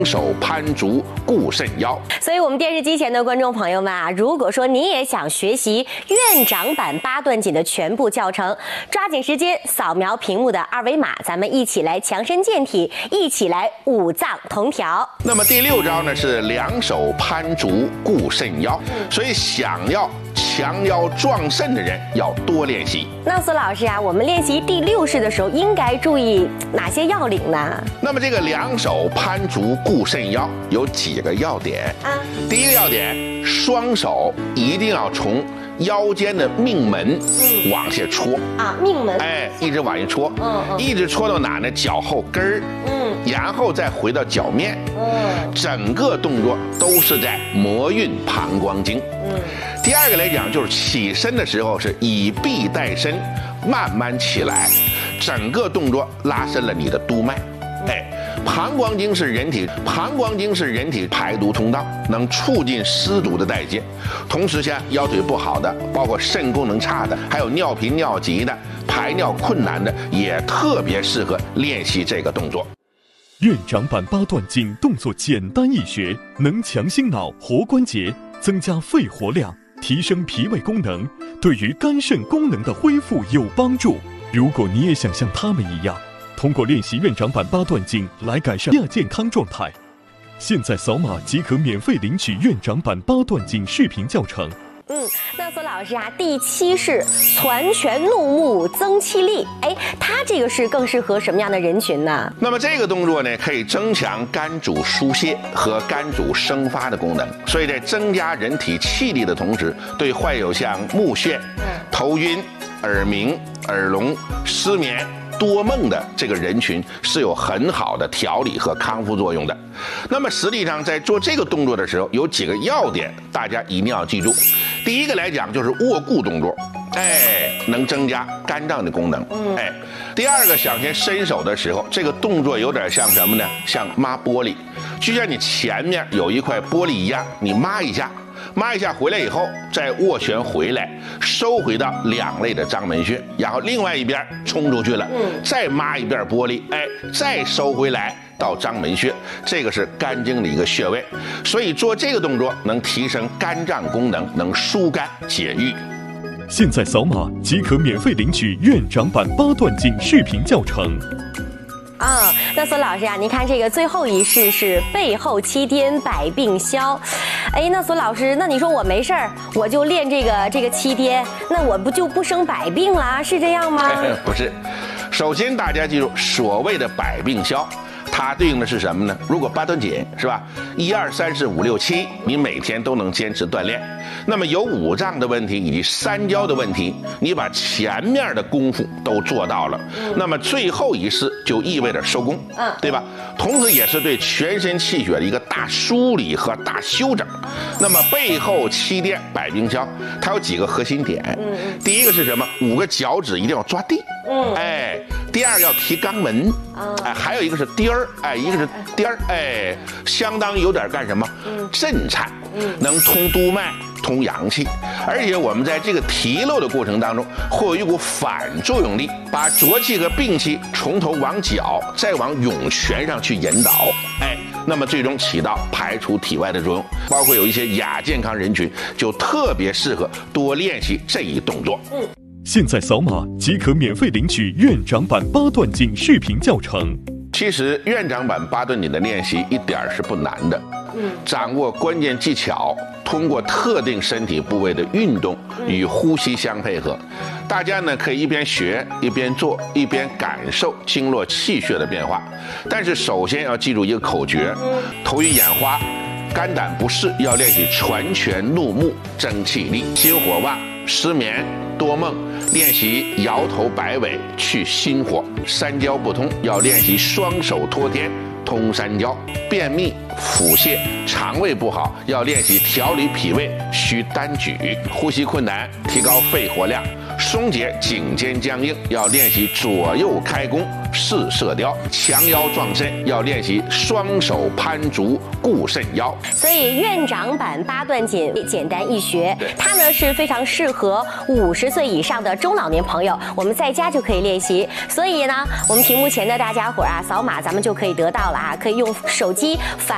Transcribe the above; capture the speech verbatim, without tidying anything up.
手攀竹固肾腰。 所以，我们电视机前的观众朋友们啊，如果说你也想学习院长版八段锦的全部教程，抓紧时间扫描屏幕的二维码，咱们一起来强身健体，一起来五脏同调。 那么第六招呢是两手攀竹固肾腰，所以想要强腰壮肾的人要多练习。 那苏老师啊，我们练习第六式的时候应该注意哪些要领呢？ 那么这个两手攀竹固肾腰有几个要点啊？第一个要点，双手一定要从腰间的命门往下戳啊，命门， 哎，一直往下戳， 嗯嗯， 一直戳到哪呢？脚后跟儿，嗯，然后再回到脚面，嗯，整个动作都是在摩运膀胱经，嗯。第二个来讲，就是起身的时候是以臂带身，慢慢起来，整个动作拉伸了你的督脉。哎，膀胱经是人体，膀胱经是人体排毒通道，能促进湿毒的代谢。同时，像腰腿不好的，包括肾功能差的，还有尿频尿急的，排尿困难的，也特别适合练习这个动作。 院长版八段锦动作简单易学，能强心脑、活关节，增加肺活量，提升脾胃功能，对于肝肾功能的恢复有帮助。如果你也想像他们一样，通过练习院长版八段锦来改善亚健康状态，现在扫码即可免费领取院长版八段锦视频教程。 嗯，那苏老师啊，第七式攒拳怒目增气力，哎，它这个是更适合什么样的人群呢？ 那么这个动作呢，可以增强肝主疏泄和肝主生发的功能，所以在增加人体气力的同时，对患有像目眩、头晕、耳鸣、耳聋、失眠、多梦的这个人群是有很好的调理和康复作用的。那么实际上在做这个动作的时候，有几个要点大家一定要记住。第一个来讲就是握固动作，哎，能增加肝脏的功能，哎。第二个，想先伸手的时候，这个动作有点像什么呢？像抹玻璃，就像你前面有一块玻璃一样，你抹一下。抹一下回来以后，再握拳回来，收回到两肋的章门穴，然后另外一边冲出去了，嗯，再抹一遍玻璃，哎，再收回来到章门穴，这个是肝经的一个穴位，所以做这个动作能提升肝脏功能，能疏肝解郁。 现在扫码即可免费领取院长版八段锦视频教程。 啊、嗯，那苏老师啊，您看这个最后一式是背后七颠百病消，哎，那苏老师，那你说我没事儿，我就练这个这个七颠，那我不就不生百病啦？是这样吗？ 不是，首先大家记住，所谓的百病消，它对应的是什么呢？如果八段锦是吧，一二三四五六七，你每天都能坚持锻炼，那么有五脏的问题以及三焦的问题，你把前面的功夫都做到了，嗯、那么最后一式就意味着收工，嗯，对吧？同时也是对全身气血的一个大梳理和大修整。那么背后七颠百病消，它有几个核心点，嗯，第一个是什么？五个脚趾一定要抓地，嗯，哎，第二个要提肛门，嗯、哎，还有一个是颠儿，哎，一个是颠儿，哎，相当有点干什么？嗯，震颤，嗯，能通督脉。通阳气，而且我们在这个提漏的过程当中，会有一股反作用力，把浊气和病气从头往脚，再往涌泉上去引导，哎，那么最终起到排除体外的作用。包括有一些亚健康人群，就特别适合多练习这一动作。嗯， 现在扫码即可免费领取院长版八段锦视频教程。 其实院长版八段锦的练习一点是不难的。嗯，掌握关键技巧，通过特定身体部位的运动与呼吸相配合，大家呢可以一边学一边做，一边感受经络气血的变化。但是首先要记住一个口诀：头晕眼花、肝胆不适要练习攒拳怒目增气力；心火旺、失眠、多梦练习摇头摆尾去心火；三焦不通要练习双手托天通三焦；便秘、腹泻、肠胃不好要练习调理脾胃需单举；呼吸困难提高肺活量；松解颈肩僵硬要练习左右开弓试射雕；强腰壮肾要练习双手攀竹固肾腰。 所以院长版八段锦简单易学，它呢是非常适合五十岁以上的中老年朋友，我们在家就可以练习。所以呢，我们屏幕前的大家伙啊，扫码咱们就可以得到了啊，可以用手机反